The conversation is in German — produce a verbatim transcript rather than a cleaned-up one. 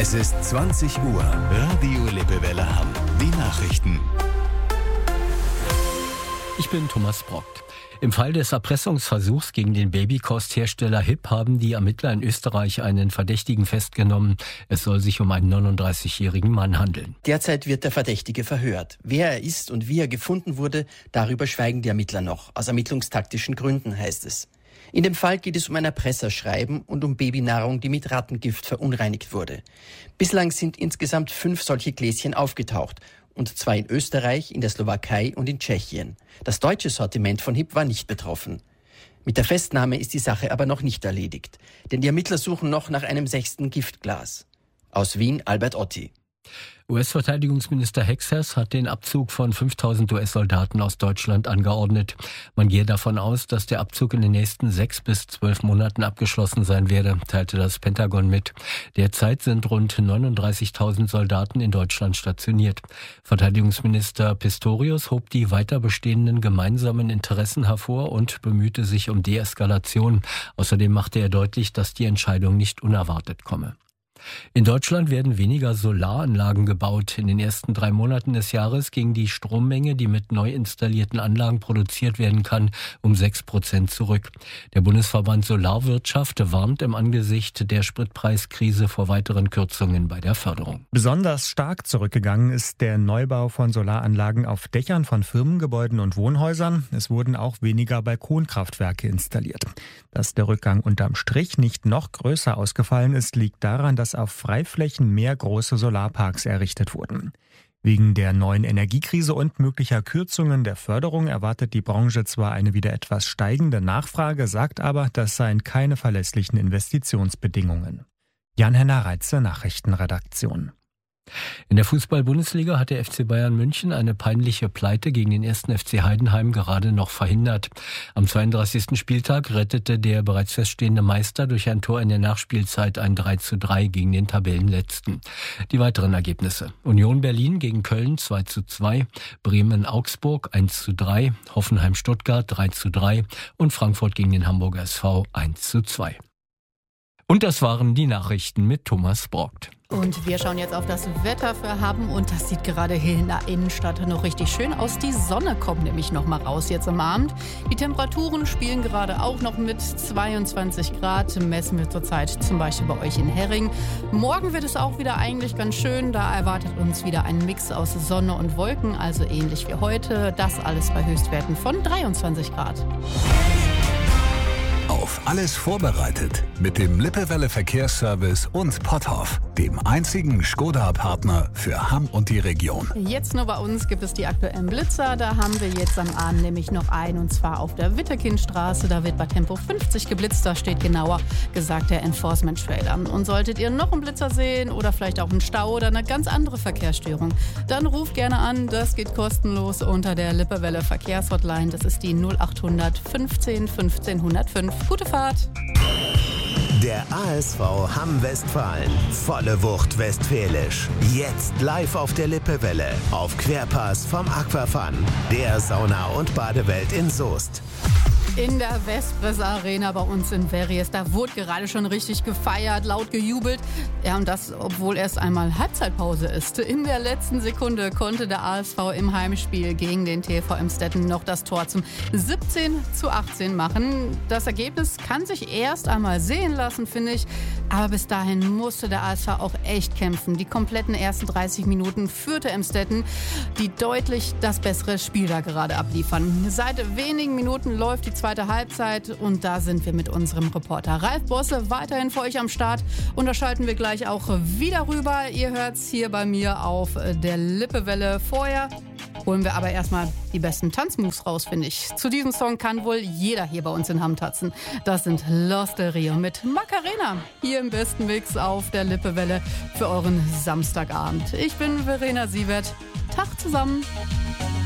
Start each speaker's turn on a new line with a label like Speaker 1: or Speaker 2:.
Speaker 1: Es ist zwanzig Uhr. Radio Lippewelle Hamm. Die Nachrichten.
Speaker 2: Ich bin Thomas Brockt. Im Fall des Erpressungsversuchs gegen den Babykosthersteller H I P haben die Ermittler in Österreich einen Verdächtigen festgenommen. Es soll sich um einen neununddreißigjährigen Mann handeln.
Speaker 3: Derzeit wird der Verdächtige verhört. Wer er ist und wie er gefunden wurde, darüber schweigen die Ermittler noch. Aus ermittlungstaktischen Gründen, heißt es. In dem Fall geht es um ein Erpresserschreiben und um Babynahrung, die mit Rattengift verunreinigt wurde. Bislang sind insgesamt fünf solche Gläschen aufgetaucht. Und zwar in Österreich, in der Slowakei und in Tschechien. Das deutsche Sortiment von H I P war nicht betroffen. Mit der Festnahme ist die Sache aber noch nicht erledigt. Denn die Ermittler suchen noch nach einem sechsten Giftglas. Aus Wien, Albert Otti.
Speaker 2: U S-Verteidigungsminister Hexas hat den Abzug von fünftausend U S-Soldaten aus Deutschland angeordnet. Man gehe davon aus, dass der Abzug in den nächsten sechs bis zwölf Monaten abgeschlossen sein werde, teilte das Pentagon mit. Derzeit sind rund neununddreißigtausend Soldaten in Deutschland stationiert. Verteidigungsminister Pistorius hob die weiter bestehenden gemeinsamen Interessen hervor und bemühte sich um Deeskalation. Außerdem machte er deutlich, dass die Entscheidung nicht unerwartet komme. In Deutschland werden weniger Solaranlagen gebaut. In den ersten drei Monaten des Jahres ging die Strommenge, die mit neu installierten Anlagen produziert werden kann, um sechs Prozent zurück. Der Bundesverband Solarwirtschaft warnt im Angesicht der Spritpreiskrise vor weiteren Kürzungen bei der Förderung.
Speaker 4: Besonders stark zurückgegangen ist der Neubau von Solaranlagen auf Dächern von Firmengebäuden und Wohnhäusern. Es wurden auch weniger Balkonkraftwerke installiert. Dass der Rückgang unterm Strich nicht noch größer ausgefallen ist, liegt daran, dass auf Freiflächen mehr große Solarparks errichtet wurden. Wegen der neuen Energiekrise und möglicher Kürzungen der Förderung erwartet die Branche zwar eine wieder etwas steigende Nachfrage, sagt aber, das seien keine verlässlichen Investitionsbedingungen. Jan-Henner Reitze, Nachrichtenredaktion.
Speaker 2: In der Fußball-Bundesliga hat der F C Bayern München eine peinliche Pleite gegen den ersten F C Heidenheim gerade noch verhindert. Am zweiunddreißigsten Spieltag rettete der bereits feststehende Meister durch ein Tor in der Nachspielzeit ein drei zu drei gegen den Tabellenletzten. Die weiteren Ergebnisse: Union Berlin gegen Köln zwei zu zwei, Bremen Augsburg eins zu drei, Hoffenheim Stuttgart drei zu drei und Frankfurt gegen den Hamburger S V eins zu zwei. Und das waren die Nachrichten mit Thomas Brockt.
Speaker 5: Und wir schauen jetzt auf das Wetter für Hamm und das sieht gerade hier in der Innenstadt noch richtig schön aus. Die Sonne kommt nämlich noch mal raus jetzt am Abend. Die Temperaturen spielen gerade auch noch mit zweiundzwanzig Grad, messen wir zurzeit zum Beispiel bei euch in Herring. Morgen wird es auch wieder eigentlich ganz schön, da erwartet uns wieder ein Mix aus Sonne und Wolken, also ähnlich wie heute. Das alles bei Höchstwerten von dreiundzwanzig Grad.
Speaker 1: Auf alles vorbereitet mit dem Lippewelle Verkehrsservice und Potthoff, dem einzigen Skoda-Partner für Hamm und die Region.
Speaker 5: Jetzt nur bei uns gibt es die aktuellen Blitzer. Da haben wir jetzt am Abend nämlich noch einen, und zwar auf der Wittekindstraße. Da wird bei Tempo fünfzig geblitzt. Da steht genauer gesagt der Enforcement-Trailer. Und solltet ihr noch einen Blitzer sehen oder vielleicht auch einen Stau oder eine ganz andere Verkehrsstörung, dann ruft gerne an. Das geht kostenlos unter der Lippewelle Verkehrshotline. Das ist die null achthundert fünfzehn fünfzehn hundertfünf. Gute Fahrt!
Speaker 6: Der A S V Hamm-Westfalen. Volle Wucht westfälisch. Jetzt live auf der Lippewelle. Auf Querpass vom Aquafun. Der Sauna- und Badewelt in Soest.
Speaker 5: In der Vespres Arena bei uns in Verries, da wurde gerade schon richtig gefeiert, laut gejubelt. Ja, und das, obwohl erst einmal Halbzeitpause ist. In der letzten Sekunde konnte der A S V im Heimspiel gegen den T V Emstetten noch das Tor zum siebzehn zu achtzehn machen. Das Ergebnis kann sich erst einmal sehen lassen, finde ich. Aber bis dahin musste der A S V auch echt kämpfen. Die kompletten ersten dreißig Minuten führte Emstetten, die deutlich das bessere Spiel da gerade abliefern. Seit wenigen Minuten läuft die zweite Halbzeit und da sind wir mit unserem Reporter Ralf Bosse weiterhin für euch am Start und da schalten wir gleich auch wieder rüber. Ihr hört's hier bei mir auf der Lippewelle. Vorher holen wir aber erstmal die besten Tanzmoves raus, finde ich. Zu diesem Song kann wohl jeder hier bei uns in Hamm tanzen. Das sind Los de Rio mit Macarena. Hier im besten Mix auf der Lippewelle für euren Samstagabend. Ich bin Verena Sievert. Tag zusammen.